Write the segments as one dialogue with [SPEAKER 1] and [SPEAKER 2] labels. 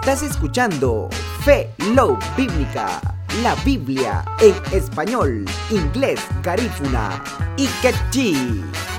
[SPEAKER 1] Estás escuchando Fe Love Bíblica, la Biblia en español, inglés, garífuna y quechí.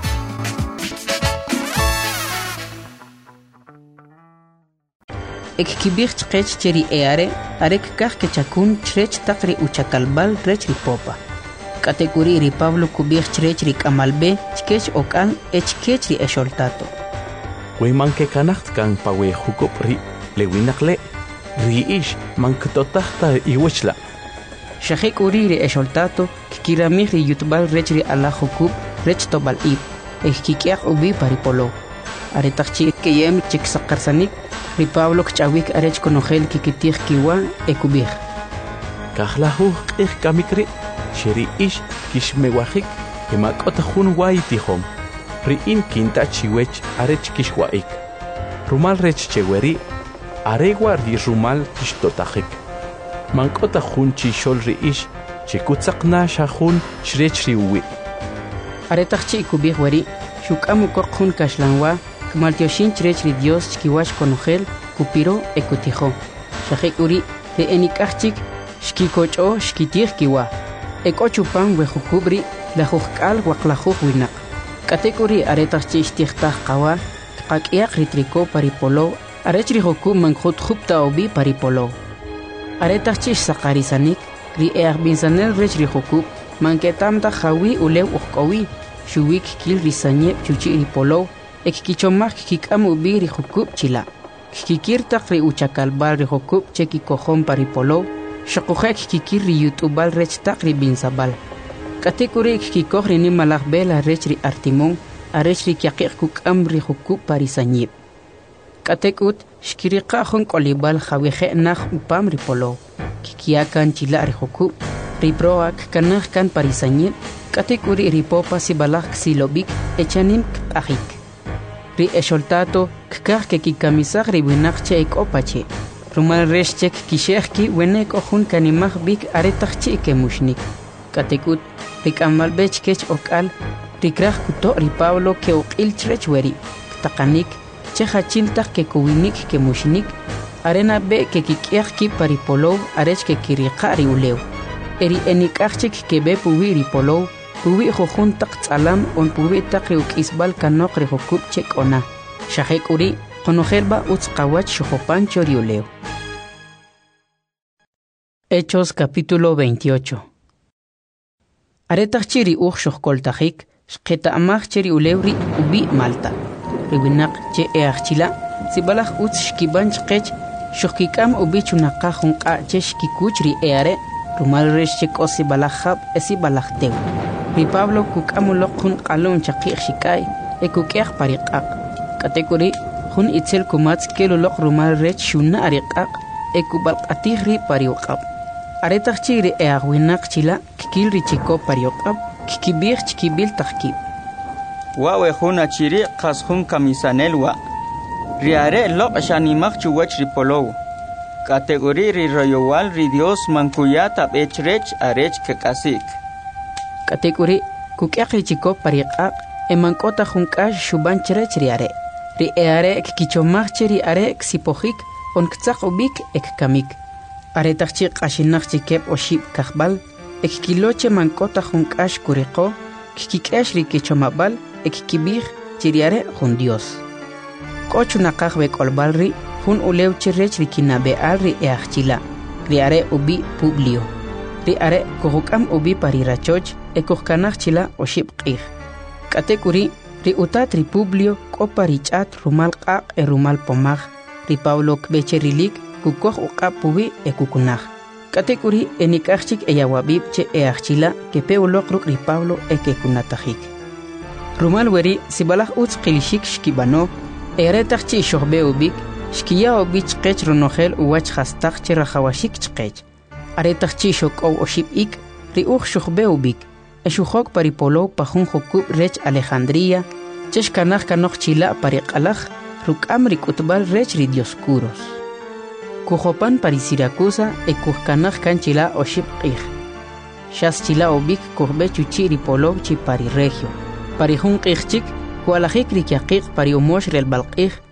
[SPEAKER 2] Ekibir chqech cheri eare, arek kach kechakun chrech takri uchakalbal rech ripopa. Kategori ri Pablo kubir chrech rik amalbe, chkech okan echkech ri esholtato.
[SPEAKER 3] Weman ke kanacht kan pawe hukop ri lewinakle, ri ish man ktotachta iwechla.
[SPEAKER 2] Shahek uri ri esholtato, kikiramih ri yutbal rech ri ala hukub, rech tobal ib, kikiach ubi paripolo. Aretachchi keyem chik sakarsanik, ri Pablo kchawik arech konogel kikitih kiwa ekubih.
[SPEAKER 3] Kahlahu qih kamikri, sheri ish kishmewahik, kemakota hun wai tihom. Ri in kinta chiwech arech kishwaik. Rumal rech cheweri, aregwa ri rumal kishtotahik. Mankota hun chishol ri ish, chikutzakna shahun shrech ri uwi.
[SPEAKER 2] Aretachchi kubih wari, shukamu korkhun kashlanwa, Maltioshin chrech ri Dios chkiwash konogel kupiro ekutijo. Shahek uri ri enikachik shkikocho shkitih kiwa. Ekochupan wehukubri la hukal waklahuh winak. Katekuri aretachchi shtihtaj kawa kakiak ritriko paripolo arech ri hukub mankhut khupta obi paripolo. Aretachchi sakarisanik ri earbinsanel rech ri hukub manketamta jawi ulew ukkowi shuwik kil risanye chuchi ripolo. Ekkichomah kikam ubi ri hukub chila. Kikirtak ri uchakalbal ri hukub cheki kohom paripolo. Shakujek kikir ri yutubal rech tak ri binsabal. Katekuri kikikoh ri nimalak bela rech ri artimon. Arech ri kiakik kukam ri hukub parisanyib. Katekut shkirika hon kolibal jawihe nah upam ri polo. Kikiakan chila ri hukub. Ri proak kanah kan parisanyib. Katekuri ri popa sibalak silobik echanim k'ahik. Ri esholtato kkah ke kikamisaj ri winakche ekopache. Rumal reshchek kishehki wenek ohun kanimaj bik aretachchi ke mushnik. Katekut ri kamalbech kech okal ri kraj kuto ri Pablo ke okil chrech weri. Takanik chehachiltaj ke kuwinik ke mushnik. Arena be ke kikiehki paripolo arech ke kirika ri ulew. Eri enikachchik ke be puwi ri polo. Puwi jojun tak tsalam on puwi tak ri ukisbal kanok ri hukub chek ona. Shahek uri konojelba utzkawach shojopan choriuleo. Hechos capítulo 28. Aretach chiri uch shohkoltajik, shketa amach cheri ulewri ubi Malta. Riwinak che eachchila, sibalach utz shkiban chkech, shohkikam ubi chunakajun ka che shkikuch ri eare, rumal resh chek osi balachab esi balachtew. Ri Pablo kukamulok hun qalun chaqih shikay, ekukeach pariqaq. Katekuri hun itzel kumatz kelulok rumal rech shuna ariqaq, ekubalqatih ri pariuqab. Aretach chiri eagwinak chila, kikil ri chiko pariuqab, kikibir chikibil tajkib.
[SPEAKER 4] Wawe hun achiri qas hun kamisanelwa. Riare lok shanimach chuwach ri polow. Kategori ri royowal ri Dios mankuyata echrech arech kekasik. Kategori kukyakri chiko pariqaq emankota junkash shuban chrech riare. Ri eare kikichomach cheri are ksipojik on ktzak ubik ekkamik. Aretachchi qashinach chikep oshib kahbal ekkiloche mankota junkash kuriqo kikikesh ri kichomabal ekkibij chiriare jun Dios. Kochunaqaj bekolbal ri jun ulew chrech ri kinabeal ri eachchila. Riare ubi Publio. Ri are kohukam ubi parirachoch ekohkanach chila oshib qih. Katekuri ri utat ri Publio koparichat rumal qaq e rumal pomaj. Ri Pablo kbecherilik kukoh uqab pubi ekukunaj. Katekuri enikachchik eyawabib che eachchila kepeulok ruk ri Pablo ekekunatajik. Rumal weri sibalaj utz qilishik shkibano eretachchi shohbe ubik shkiya ubich qech ronogel uwach hastaj che rajawashik chqech. Aretachchi shokow oshib ik ri uj shohbe ubik. Eshuhok paripolo pajun hukub rech Alejandría, cheshkanaj kanoj chila pariqalaj, rukam ri kutbal rech ri Dioscuros. Kujopan parisirakusa ekujkanaj kan chila oshib qih. Shas chila ubik kuhbe chuchi ri polo chi pari regio. Parihun qihchik, hualajik ri kiaqiq pari umosh rel balqih,